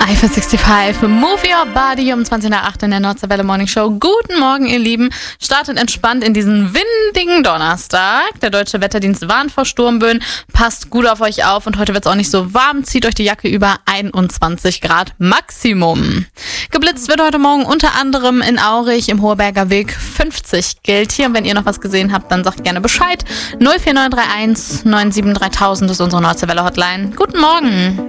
Eiffel 65, Move Your Body um 20:08 in der Nordseewelle Morning Show. Guten Morgen, ihr Lieben. Startet entspannt in diesen windigen Donnerstag. Der Deutsche Wetterdienst warnt vor Sturmböen. Passt gut auf euch auf und heute wird es auch nicht so warm. Zieht euch die Jacke über, 21 Grad Maximum. Geblitzt wird heute Morgen unter anderem in Aurich im Hoheberger Weg. 50 gilt hier. Und wenn ihr noch was gesehen habt, dann sagt gerne Bescheid. 04931 97 3000 ist unsere Nordseewelle Hotline. Guten Morgen.